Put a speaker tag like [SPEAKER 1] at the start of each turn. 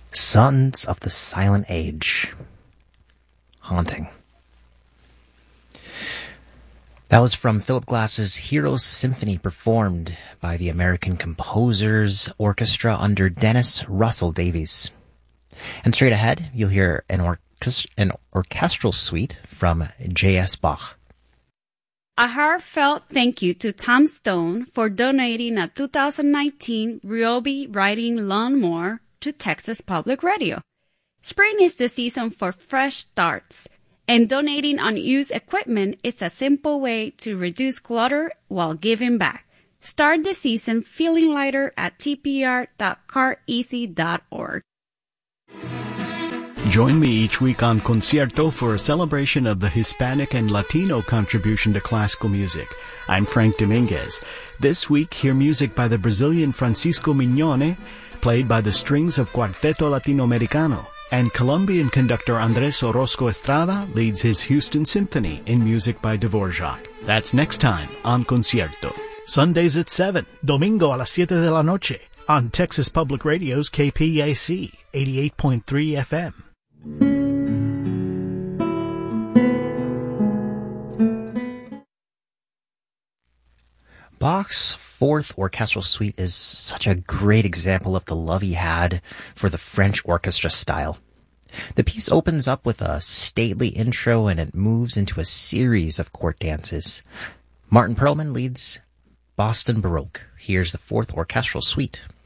[SPEAKER 1] Sons of the Silent Age. Haunting. That was from Philip Glass's Heroes Symphony, performed by the American Composers Orchestra under Dennis Russell Davies. And straight ahead, you'll hear an orchestral suite from J.S. Bach.
[SPEAKER 2] A heartfelt thank you to Tom Stone for donating a 2019 Ryobi riding lawnmower to Texas Public Radio. Spring is the season for fresh starts, and donating unused equipment is a simple way to reduce clutter while giving back. Start the season feeling lighter at tpr.careasy.org.
[SPEAKER 3] Join me each week on Concierto for a celebration of the Hispanic and Latino contribution to classical music. I'm Frank Dominguez. This week, hear music by the Brazilian Francisco Mignone, played by the strings of Cuarteto Latinoamericano, and Colombian conductor Andrés Orozco Estrada leads his Houston Symphony in music by Dvorak. That's next time on Concierto.
[SPEAKER 4] Sundays at 7, domingo a las 7 de la noche, on Texas Public Radio's KPAC 88.3 FM.
[SPEAKER 1] Bach's Fourth Orchestral Suite is such a great example of the love he had for the French orchestra style. The piece opens up with a stately intro and it moves into a series of court dances. Martin Perlman leads Boston Baroque. Here's the Fourth Orchestral Suite.